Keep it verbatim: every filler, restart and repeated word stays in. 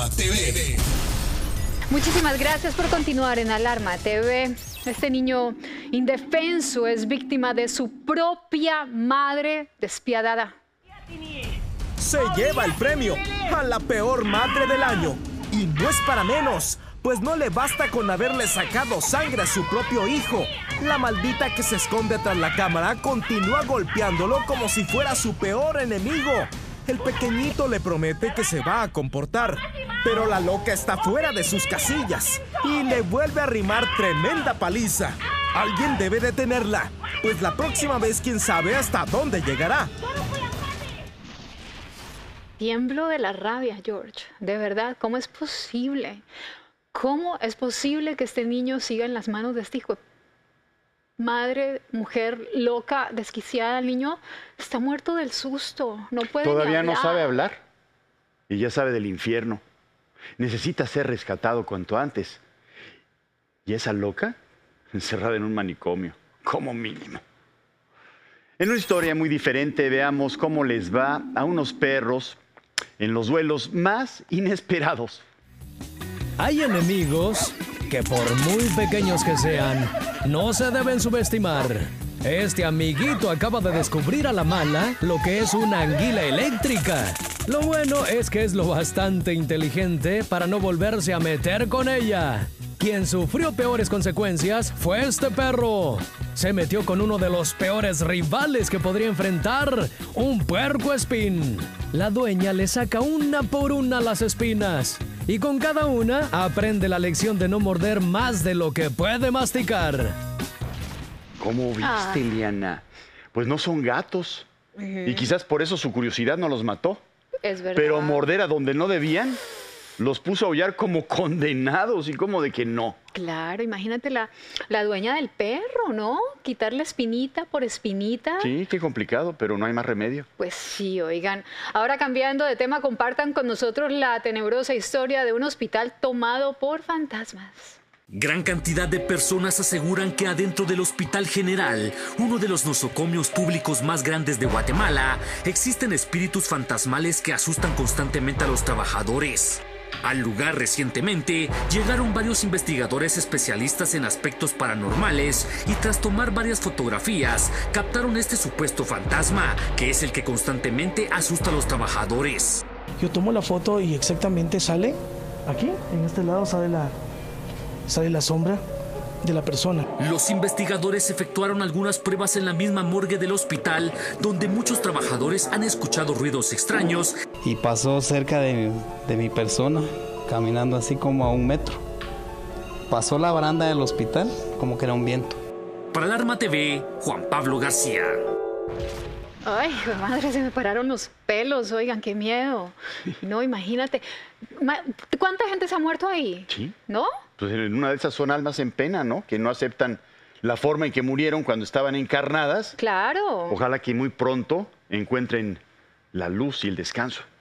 T V. Muchísimas gracias por continuar en Alarma T V. Este niño indefenso es víctima de su propia madre despiadada. Se lleva el premio a la peor madre del año. Y no es para menos, pues no le basta con haberle sacado sangre a su propio hijo. La maldita que se esconde tras la cámara continúa golpeándolo como si fuera su peor enemigo. El pequeñito le promete que se va a comportar, pero la loca está fuera de sus casillas y le vuelve a arrimar tremenda paliza. Alguien debe detenerla, pues la próxima vez quién sabe hasta dónde llegará. Tiemblo de la rabia, George. De verdad, ¿cómo es posible? ¿Cómo es posible que este niño siga en las manos de este hijo? Madre, mujer loca, desquiciada. El niño está muerto del susto. No puede ni Todavía no hablar. sabe hablar y ya sabe del infierno. Necesita ser rescatado cuanto antes. ¿Y esa loca? Encerrada en un manicomio, como mínimo. En una historia muy diferente, veamos cómo les va a unos perros en los duelos más inesperados. Hay enemigos que por muy pequeños que sean, no se deben subestimar. Este amiguito acaba de descubrir a la mala lo que es una anguila eléctrica. Lo bueno es que es lo bastante inteligente para no volverse a meter con ella. Quien sufrió peores consecuencias fue este perro. Se metió con uno de los peores rivales que podría enfrentar, un puercoespín. La dueña le saca una por una las espinas y con cada una aprende la lección de no morder más de lo que puede masticar. ¿Cómo viste, Ah. Liana? Pues no son gatos. Y quizás por eso su curiosidad no los mató. Es verdad. Pero morder a donde no debían los puso a aullar como condenados y como de que no. Claro, imagínate la, la dueña del perro, ¿no? Quitarle espinita por espinita. Sí, qué complicado, pero no hay más remedio. Pues sí, oigan. Ahora cambiando de tema, compartan con nosotros la tenebrosa historia de un hospital tomado por fantasmas. Gran cantidad de personas aseguran que adentro del Hospital General, uno de los nosocomios públicos más grandes de Guatemala, existen espíritus fantasmales que asustan constantemente a los trabajadores. Al lugar recientemente llegaron varios investigadores especialistas en aspectos paranormales y tras tomar varias fotografías captaron este supuesto fantasma que es el que constantemente asusta a los trabajadores. Yo tomo la foto y exactamente sale aquí, en este lado sale la, sale la sombra de la persona. Los investigadores efectuaron algunas pruebas en la misma morgue del hospital donde muchos trabajadores han escuchado ruidos extraños. Y pasó cerca de, de mi persona, caminando así como a un metro. Pasó la baranda del hospital como que era un viento. Para Alarma T V, Juan Pablo García. Ay, hijo de madre, se me pararon los pelos, oigan, qué miedo. No, imagínate. Ma- ¿Cuánta gente se ha muerto ahí? Sí. ¿No? Pues en una de esas son almas en pena, ¿no? Que no aceptan la forma en que murieron cuando estaban encarnadas. Claro. Ojalá que muy pronto encuentren la luz y el descanso.